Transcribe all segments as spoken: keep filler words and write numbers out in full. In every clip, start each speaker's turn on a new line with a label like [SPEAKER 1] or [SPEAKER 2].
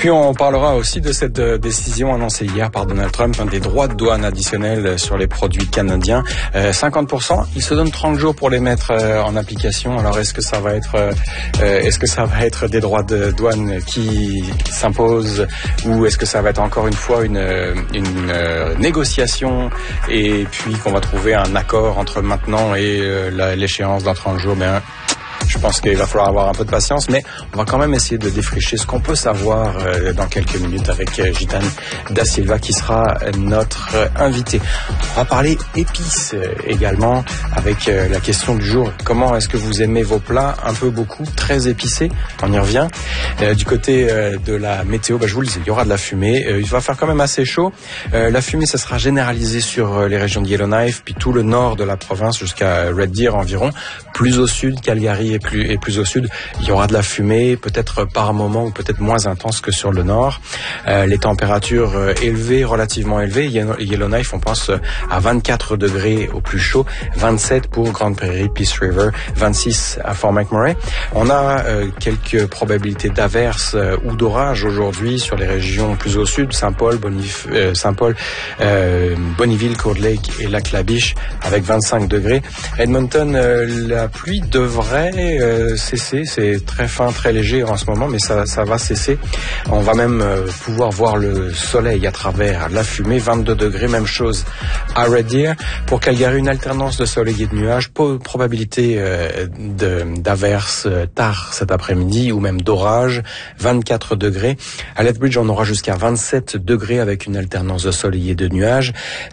[SPEAKER 1] puis on parlera aussi de cette décision annoncée hier par Donald Trump, hein, des droits de douane additionnels sur les produits canadiens. Euh, cinquante pour cent, il se donne trente jours pour les mettre euh, en application. Alors est-ce que ça va être euh, est-ce que ça va être des droits de douane qui s'imposent, ou est-ce que ça va être encore une fois une, une euh, négociation et puis qu'on va trouver un accord entre maintenant et euh, la, l'échéance dans trente jours? Ben, je pense qu'il va falloir avoir un peu de patience, mais on va quand même essayer de défricher ce qu'on peut savoir euh, dans quelques minutes avec euh, Gitane Da Silva qui sera notre euh, invité. On va parler épices euh, également avec euh, la question du jour. Comment est-ce que vous aimez vos plats? Un peu, beaucoup, très épicés? On y revient. Euh, du côté euh, de la météo, bah, je vous le disais, il y aura de la fumée. Euh, il va faire quand même assez chaud. Euh, la fumée, ça sera généralisé sur euh, les régions de Yellowknife, puis tout le nord de la province jusqu'à Red Deer environ. Plus au sud, Calgary et plus, et plus au sud, il y aura de la fumée, peut-être par moment ou peut-être moins intense que sur le nord. Euh, les températures euh, élevées, relativement élevées. Yellowknife, on pense à vingt-quatre degrés au plus chaud, vingt-sept pour Grande Prairie, Peace River, vingt-six à Fort McMurray. On a euh, quelques probabilités d'averses euh, ou d'orages aujourd'hui sur les régions plus au sud, Saint-Paul, Bonif- euh, Saint-Paul, euh, Bonnyville, Cold Lake et Lac-La-Biche avec vingt-cinq degrés. Edmonton, euh, la pluie devrait euh, cesser, c'est très fin, très léger en ce moment, mais ça, ça va cesser. On va même euh, pouvoir voir le soleil à travers la fumée, vingt-deux degrés, même chose à Red Deer. Pour Calgary, une alternance de soleil et de nuages, po- probabilité euh, de, d'averses euh, tard cet après-midi ou même d'orage, vingt-quatre degrés. À Lethbridge, on aura jusqu'à vingt-sept degrés avec une alternance de soleil et de nuages.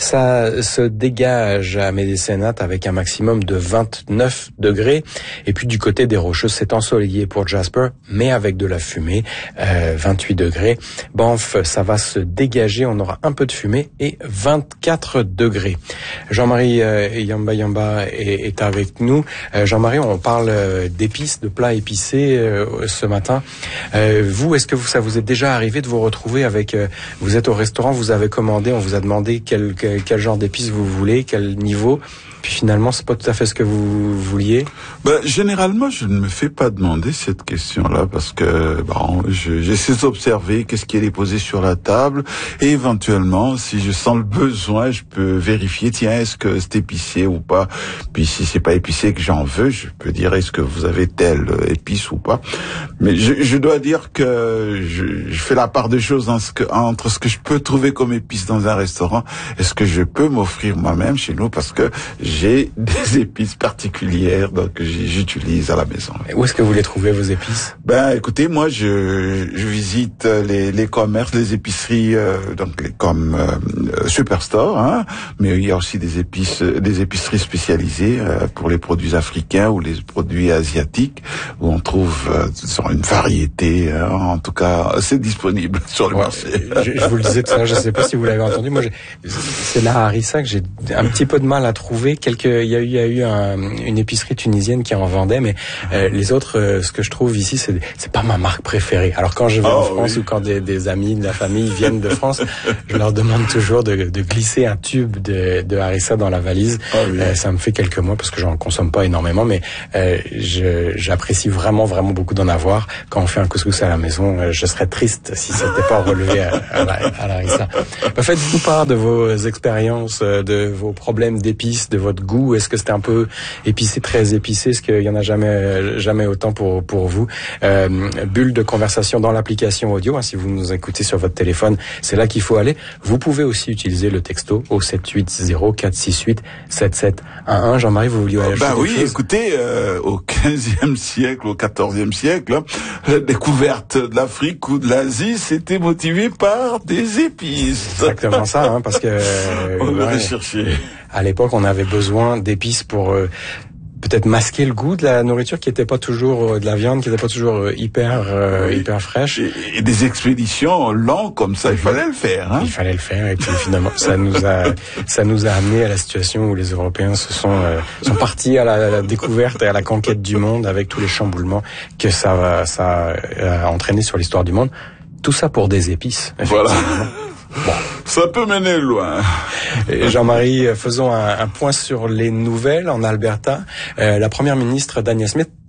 [SPEAKER 1] Ça se dégage à Medicine Hat avec un maximum de vingt-neuf degrés. Et puis du côté des Rocheuses, c'est ensoleillé pour Jasper, mais avec de la fumée, euh, vingt-huit degrés. Banff, ça va se dégager, on aura un peu de fumée et vingt-quatre degrés. Jean-Marie euh, Yamba Yamba est, est avec nous. Euh, Jean-Marie, on parle euh, d'épices, de plats épicés euh, ce matin. Euh, vous, est-ce que vous, ça vous est déjà arrivé de vous retrouver avec... Euh, vous êtes au restaurant, vous avez commandé, on vous a demandé quel, quel, quel genre d'épices vous voulez, quel niveau... Puis finalement, c'est pas tout à fait ce que vous vouliez.
[SPEAKER 2] Ben, généralement, je ne me fais pas demander cette question-là parce que bon, je, j'essaie d'observer qu'est-ce qui est déposé sur la table et éventuellement, si je sens le besoin, je peux vérifier, tiens, est-ce que c'est épicé ou pas. Puis si c'est pas épicé que j'en veux, je peux dire est-ce que vous avez telle épice ou pas. Mais je, je dois dire que je, je fais la part des choses en ce que, entre ce que je peux trouver comme épice dans un restaurant et ce que je peux m'offrir moi-même chez nous parce que j'ai des épices particulières donc j'utilise à la maison.
[SPEAKER 1] Et où est-ce que vous les trouvez, vos épices?
[SPEAKER 2] Ben, écoutez, moi, je, je visite les, les commerces, les épiceries, euh, donc comme euh, Superstore, hein, mais il y a aussi des épices, des épiceries spécialisées euh, pour les produits africains ou les produits asiatiques où on trouve euh, une variété. Hein, en tout cas, c'est disponible sur le
[SPEAKER 1] ouais,
[SPEAKER 2] marché.
[SPEAKER 1] Je, je vous le disais tout à l'heure, je ne sais pas si vous l'avez entendu. Moi, j'ai, c'est la harissa que j'ai un petit peu de mal à trouver. Quelques, il y a eu, il y a eu un, une épicerie tunisienne qui en vendait, mais euh, les autres, euh, ce que je trouve ici, c'est, c'est pas ma marque préférée. Alors quand je vais oh, en France oui. ou quand des, des amis de la famille viennent de France, je leur demande toujours de, de glisser un tube de, de harissa dans la valise. Oh, oui. euh, ça me fait quelques mois parce que j'en consomme pas énormément, mais euh, je, j'apprécie vraiment, vraiment beaucoup d'en avoir. Quand on fait un couscous à la maison, euh, je serais triste si c'était pas relevé à, à, la, à la harissa. Bah, faites-vous part de vos expériences, de vos problèmes d'épices, de votre goût. Est-ce que c'était un peu épicé, très épicé? Est-ce qu'il y en a jamais, jamais autant pour pour vous? euh, Bulle de conversation dans l'application audio. Hein, si vous nous écoutez sur votre téléphone, c'est là qu'il faut aller. Vous pouvez aussi utiliser le texto au sept huit zéro quatre six huit sept sept un un. Jean-Marie, vous vouliez ajouter
[SPEAKER 2] Ben oui,
[SPEAKER 1] chose?
[SPEAKER 2] Écoutez, euh, au quinzième siècle, au quatorzième siècle, hein, la découverte de l'Afrique ou de l'Asie, c'était motivé par des épices.
[SPEAKER 1] Exactement ça, hein, parce que euh,
[SPEAKER 2] on
[SPEAKER 1] ouais,
[SPEAKER 2] l'avait cherché.
[SPEAKER 1] À l'époque, on avait besoin d'épices pour euh, peut-être masquer le goût de la nourriture qui était pas toujours euh, de la viande, qui était pas toujours euh, hyper euh, oui. hyper fraîche.
[SPEAKER 2] Et, et des expéditions longues comme ça, il fallait le faire. Hein.
[SPEAKER 1] Il fallait le faire, et puis finalement, ça nous a ça nous a amené à la situation où les Européens se sont euh, sont partis à la, à la découverte et à la conquête du monde avec tous les chamboulements que ça ça a entraîné sur l'histoire du monde. Tout ça pour des épices.
[SPEAKER 2] Voilà.
[SPEAKER 1] Bon.
[SPEAKER 2] Ça peut mener loin.
[SPEAKER 1] Et Jean-Marie, faisons un, un point sur les nouvelles en Alberta. Euh, la première ministre Dania Smith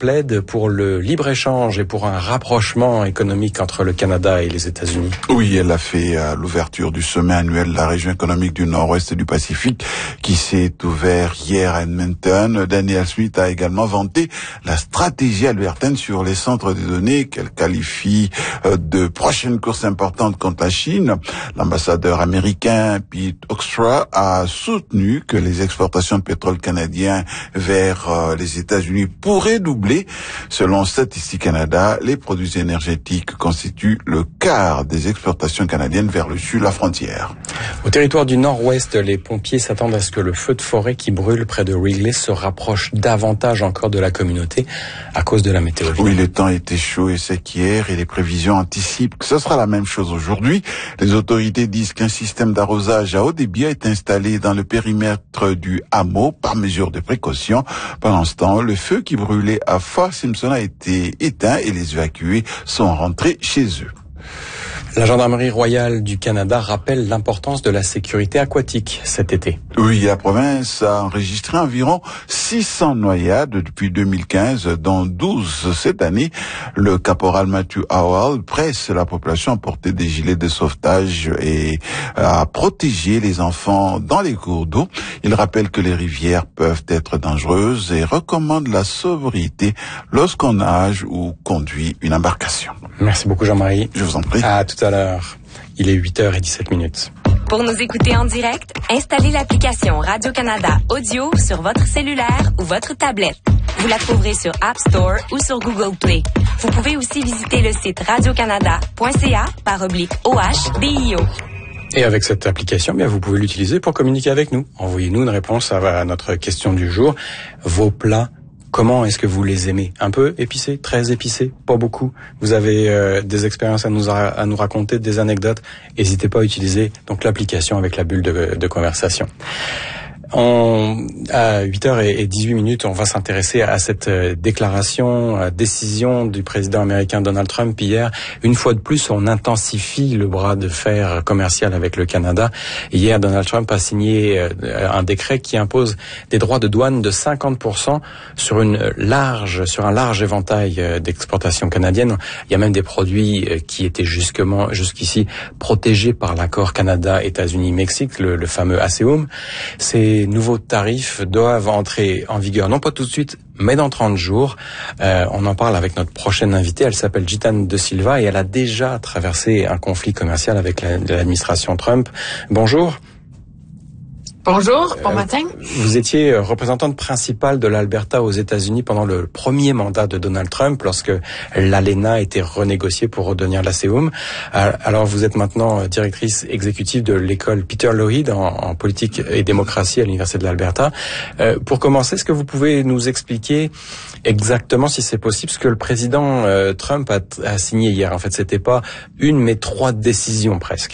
[SPEAKER 1] plaide pour le libre-échange et pour un rapprochement économique entre le Canada et les États-Unis.
[SPEAKER 2] Oui, elle a fait euh, l'ouverture du sommet annuel de la région économique du Nord-Ouest et du Pacifique qui s'est ouvert hier à Edmonton. Danielle Smith a également vanté la stratégie albertaine sur les centres de données qu'elle qualifie euh, de prochaine course importante contre la Chine. L'ambassadeur américain Pete Hoekstra a soutenu que les exportations de pétrole canadien vers euh, les États-Unis pourraient doubler. Selon Statistique Canada, les produits énergétiques constituent le quart des exportations canadiennes vers le sud de la frontière.
[SPEAKER 1] Au territoire du Nord-Ouest, les pompiers s'attendent à ce que le feu de forêt qui brûle près de Wrigley se rapproche davantage encore de la communauté à cause de la météo.
[SPEAKER 2] Oui, le temps était chaud et sec hier et les prévisions anticipent que ce sera la même chose aujourd'hui. Les autorités disent qu'un système d'arrosage à haut débit a été installé dans le périmètre du hameau par mesure de précaution. Pendant ce temps, le feu qui brûlait à Fort Simpson a été éteint et les évacués sont rentrés chez eux.
[SPEAKER 1] La Gendarmerie royale du Canada rappelle l'importance de la sécurité aquatique cet été.
[SPEAKER 2] Oui, la province a enregistré environ six cents noyades depuis deux mille quinze, dont douze cette année. Le caporal Matthew Howell presse la population à porter des gilets de sauvetage et à protéger les enfants dans les cours d'eau. Il rappelle que les rivières peuvent être dangereuses et recommande la sobriété lorsqu'on nage ou conduit une embarcation.
[SPEAKER 1] Merci beaucoup Jean-Marie.
[SPEAKER 2] Je vous en prie.
[SPEAKER 1] À tout à l'heure. Il est huit heures dix-sept minutes.
[SPEAKER 3] Pour nous écouter en direct, installez l'application Radio-Canada Audio sur votre cellulaire ou votre tablette. Vous la trouverez sur App Store ou sur Google Play. Vous pouvez aussi visiter le site radiocanada.ca par oblique O H B I O.
[SPEAKER 1] Et avec cette application, bien, vous pouvez l'utiliser pour communiquer avec nous. Envoyez-nous une réponse à notre question du jour. Vos plats, comment est-ce que vous les aimez? Un peu épicé, très épicé, pas beaucoup. Vous avez euh, des expériences à nous à nous raconter, des anecdotes. N'hésitez pas à utiliser donc l'application avec la bulle de, de conversation. On, à huit heures dix-huit minutes, on va s'intéresser à cette déclaration, à décision du président américain Donald Trump hier. Une fois de plus, on intensifie le bras de fer commercial avec le Canada. Hier, Donald Trump a signé un décret qui impose des droits de douane de cinquante pour cent sur une large, sur un large éventail d'exportations canadiennes. Il y a même des produits qui étaient justement, jusqu'ici protégés par l'accord Canada-États-Unis-Mexique, le, le fameux ASEUM. C'est Les nouveaux tarifs doivent entrer en vigueur, non pas tout de suite, mais dans trente jours. Euh, on en parle avec notre prochaine invitée. Elle s'appelle Gitane De Silva et elle a déjà traversé un conflit commercial avec la, l'administration Trump. Bonjour.
[SPEAKER 4] Bonjour, bon matin.
[SPEAKER 1] Euh, vous étiez représentante principale de l'Alberta aux États-Unis pendant le premier mandat de Donald Trump, lorsque l'A L E N A a été renégocié pour redevenir l'ASEUM. Alors vous êtes maintenant directrice exécutive de l'école Peter Lougheed en, en politique et démocratie à l'Université de l'Alberta. Euh, pour commencer, est-ce que vous pouvez nous expliquer exactement, si c'est possible, ce que le président euh, Trump a, a signé hier? En fait, c'était pas une, mais trois décisions presque.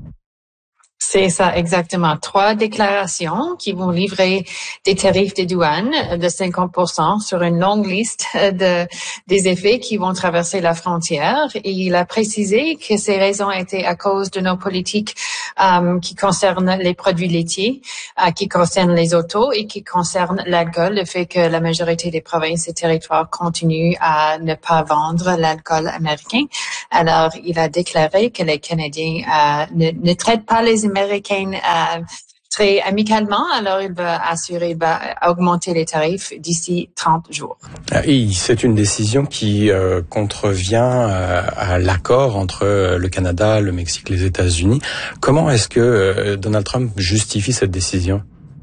[SPEAKER 4] C'est ça, exactement. Trois déclarations qui vont livrer des tarifs de douane de cinquante pour cent sur une longue liste de des effets qui vont traverser la frontière. Et il a précisé que ces raisons étaient à cause de nos politiques um, qui concernent les produits laitiers, uh, qui concernent les autos et qui concernent l'alcool, le fait que la majorité des provinces et territoires continuent à ne pas vendre l'alcool américain. Alors, il a déclaré que les Canadiens uh, ne, ne traitent pas les Américains euh, très amicalement, alors il va assurer, il va augmenter les tarifs d'ici trente jours.
[SPEAKER 1] Et c'est une décision qui euh, contrevient euh, à l'accord entre le Canada, le Mexique, les États-Unis. Comment est-ce que euh, Donald Trump justifie cette décision?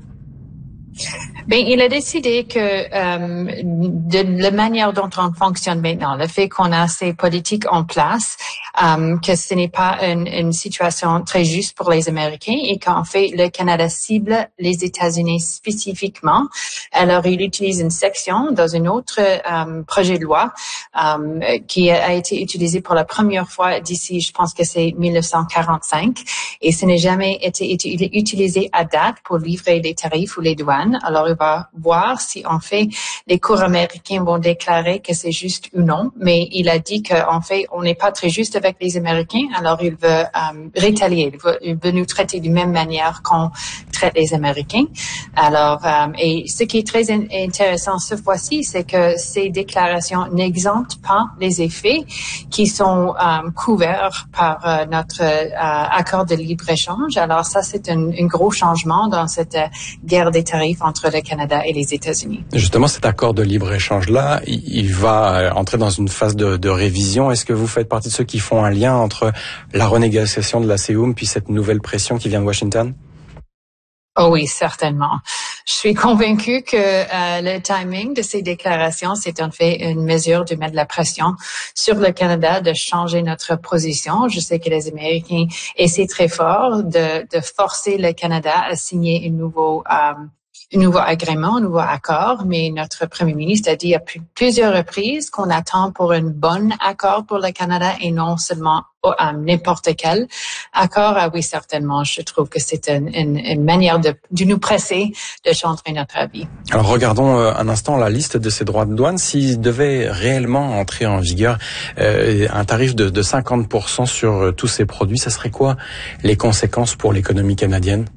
[SPEAKER 4] Ben, il a décidé que euh, de la manière dont on fonctionne maintenant, le fait qu'on a ces politiques en place, euh, que ce n'est pas une, une situation très juste pour les Américains et qu'en fait le Canada cible les États-Unis spécifiquement. Alors il utilise une section dans un autre euh, projet de loi euh, qui a été utilisé pour la première fois d'ici, je pense que c'est mille neuf cent quarante-cinq, et ce n'a jamais été utilisé à date pour livrer les tarifs ou les douanes. Alors il va voir si en fait les cours américains vont déclarer que c'est juste ou non, mais il a dit qu'en fait on n'est pas très juste avec avec les Américains, alors il veut euh, rétalier, il veut, il veut nous traiter de la même manière qu'on traite les Américains. Alors, euh, et ce qui est très in- intéressant cette fois-ci, c'est que ces déclarations n'exemptent pas les effets qui sont euh, couverts par euh, notre euh, accord de libre-échange. Alors ça, c'est un, un gros changement dans cette euh, guerre des tarifs entre le Canada et les États-Unis.
[SPEAKER 1] Justement, cet accord de libre-échange-là, il, il va entrer dans une phase de, de révision. Est-ce que vous faites partie de ceux qui font un lien entre la renégociation de la C E U M puis cette nouvelle pression qui vient de Washington?
[SPEAKER 4] Oh oui, certainement. Je suis convaincue que euh, le timing de ces déclarations, c'est en fait une mesure de mettre de la pression sur le Canada de changer notre position. Je sais que les Américains essaient très fort de, de forcer le Canada à signer un nouveau euh, un nouveau agrément, un nouveau accord, mais notre premier ministre a dit à plus, plusieurs reprises qu'on attend pour un bon accord pour le Canada et non seulement oh, euh, n'importe quel accord. Ah oui, certainement, je trouve que c'est une, une, une manière de, de nous presser de changer notre avis.
[SPEAKER 1] Alors regardons euh, un instant la liste de ces droits de douane. S'ils devaient réellement entrer en vigueur euh, un tarif de, de cinquante pour cent sur euh, tous ces produits, ça serait quoi les conséquences pour l'économie canadienne?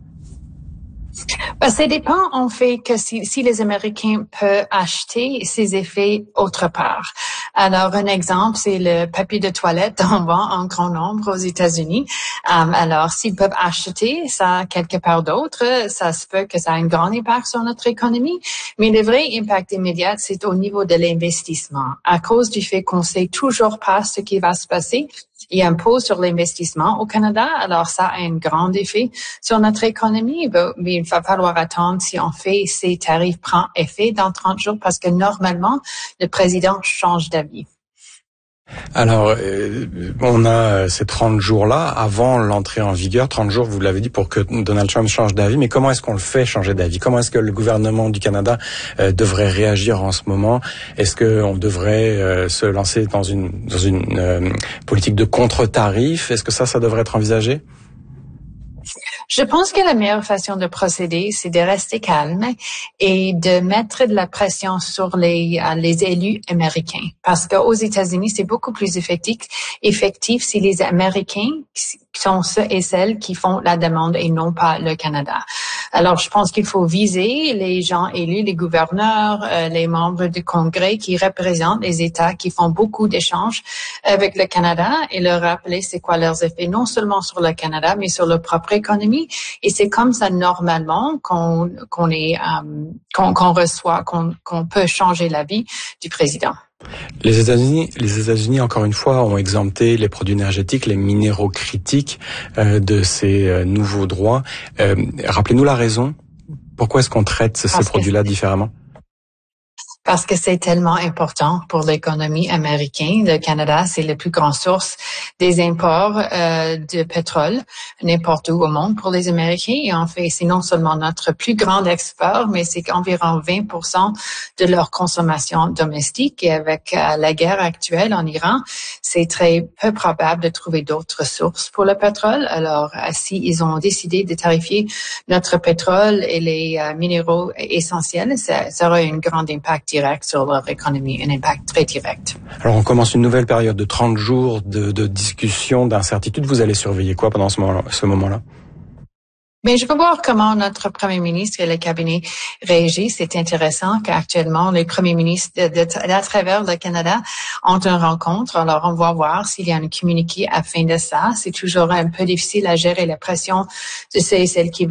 [SPEAKER 4] Ben, ça dépend, en fait, que si, si les Américains peuvent acheter ces effets autre part. Alors, un exemple, c'est le papier de toilette en vend en grand nombre aux États-Unis. Um, alors, s'ils peuvent acheter ça quelque part d'autre, ça se peut que ça a un grand impact sur notre économie. Mais le vrai impact immédiat, c'est au niveau de l'investissement. À cause du fait qu'on sait toujours pas ce qui va se passer, il y a un impôt sur l'investissement au Canada, alors ça a un grand effet sur notre économie. Mais il va falloir attendre si en fait ces tarifs prennent effet dans trente jours parce que normalement, le président change d'avis.
[SPEAKER 1] Alors, euh, on a ces trente jours-là avant l'entrée en vigueur. trente jours, vous l'avez dit, pour que Donald Trump change d'avis. Mais comment est-ce qu'on le fait changer d'avis? Comment est-ce que le gouvernement du Canada euh, devrait réagir en ce moment? Est-ce qu'on devrait euh, se lancer dans une, dans une euh, politique de contre-tarif? Est-ce que ça, ça devrait être envisagé?
[SPEAKER 4] Je pense que la meilleure façon de procéder, c'est de rester calme et de mettre de la pression sur les, les élus américains. Parce qu'aux États-Unis, c'est beaucoup plus effectif, effectif si les Américains sont ceux et celles qui font la demande et non pas le Canada. Alors, je pense qu'il faut viser les gens élus, les gouverneurs, euh, les membres du Congrès qui représentent les États qui font beaucoup d'échanges avec le Canada et leur rappeler c'est quoi leurs effets, non seulement sur le Canada, mais sur leur propre économie. Et c'est comme ça, normalement, qu'on, qu'on est, euh, qu'on, qu'on reçoit, qu'on, qu'on peut changer la vie du président.
[SPEAKER 1] Les États-Unis, les États-Unis, encore une fois, ont exempté les produits énergétiques, les minéraux critiques euh, de ces euh, nouveaux droits. Euh, rappelez-nous la raison. Pourquoi est-ce qu'on traite ces
[SPEAKER 4] Parce
[SPEAKER 1] produits-là
[SPEAKER 4] que...
[SPEAKER 1] différemment?
[SPEAKER 4] Parce que c'est tellement important pour l'économie américaine. Le Canada, c'est la plus grande source des imports euh, de pétrole n'importe où au monde pour les Américains. Et en fait, c'est non seulement notre plus grand export, mais c'est environ vingt pour cent de leur consommation domestique. Et avec euh, la guerre actuelle en Iran, c'est très peu probable de trouver d'autres sources pour le pétrole. Alors, euh, si ils ont décidé de tarifier notre pétrole et les euh, minéraux essentiels, ça, ça aura un grand impact direct sur leur économie, un impact très direct.
[SPEAKER 1] Alors, on commence une nouvelle période de trente jours de, de discussion, d'incertitude. Vous allez surveiller quoi pendant ce moment-là, ce moment-là?
[SPEAKER 4] Mais je veux voir comment notre premier ministre et le cabinet réagissent. C'est intéressant qu'actuellement, les premiers ministres de, de, de, à travers le Canada ont une rencontre. Alors, on va voir s'il y a un communiqué à fin de ça. C'est toujours un peu difficile à gérer la pression de ceux et celles qui